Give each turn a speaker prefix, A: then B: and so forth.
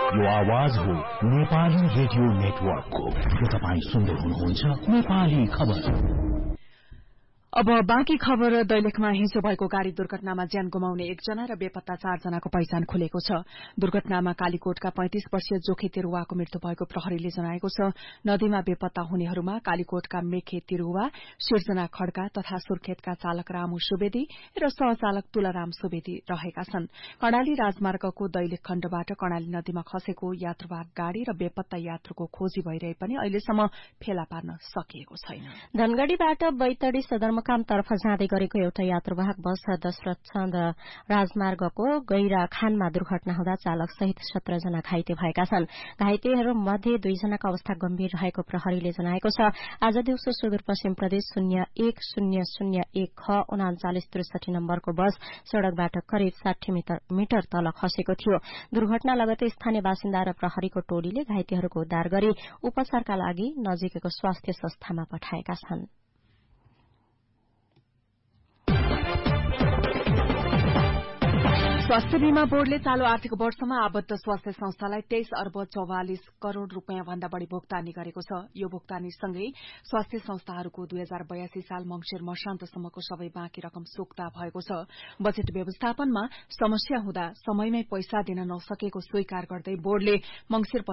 A: यो आवाज हो नेपाली रेडियो नेटवर्कको। तपाई सुन्दै हुनुहुन्छ नेपाली खबर।
B: अब बाँकी खबर। दैलेखमा हिजो भएको गाड़ी दुर्घटनामा ज्यान गुमाउने 1 जना र बेपत्ता 4 जनाको पहिचान खुलेको छ। दुर्घटनामा कालीकोटका 35 वर्षीय जोखे तिरुवाको मृत्यु भएको प्रहरीले जनाएको छ। नदीमा बेपत्ता हुनेहरूमा कालीकोटका मेखे तिरुवा, सिर्जना खड्का तथा सुर्खेतका चालक रामु सुवेदी र सहचालक तुलाराम सुवेदी रहेका छन्। कर्णाली राजमार्गको दैलेख खण्डबाट कर्णाली नदीमा खसेको यात्रुवाहक गाड़ी र बेपत्ता यात्रुको खोजी भइरहे पनि अहिलेसम्म फेला पार्न सकिएको छैन।
C: धनगढ़ीबाट बैतडी सदरमुकामतर्फ जाँदै गरेको एउटा यात्रुवाहक बस दशरथ चन्द राजमार्गको गैराखानमा दुर्घटना हुँदा चालक सहित 17 जना घाइते भएका छन्। घाइतेहरू मध्ये 2 जनाको अवस्था गम्भीर रहेको प्रहरीले जनाएको छ। आज दिउँसो सुदूरपश्चिम प्रदेश 010001 ख 3963 नम्बरको बस सड़कबाट करिब 60 मिटर तल खसेको थियो। दुर्घटना लगतै स्थानीय बासिन्दा र प्रहरीको टोलीले घाइतेहरूको उद्धार गरी उपचारका लागि नजिकैको स्वास्थ्य संस्थामा पठाएका छन्।
B: स्वास्थ्य बीमा बोर्डले चालू आर्थिक वर्षमा आबद्ध स्वास्थ्य संस्थालाई 23 अर्ब 44 करोड़ रूपियाँ भन्दा बढ़ी भुक्तानी गरेको छ। यो भुक्तानीसँगै स्वास्थ्य संस्थाहरूको 2082 साल मंगिर मसान्तसम्मको सबै बाँकी रकम सुक्ता भएको छ। बजेट व्यवस्थापनमा समस्या हुँदा समयमै पैसा दिन नसकेको स्वीकार गर्दै बोर्डले मंगिर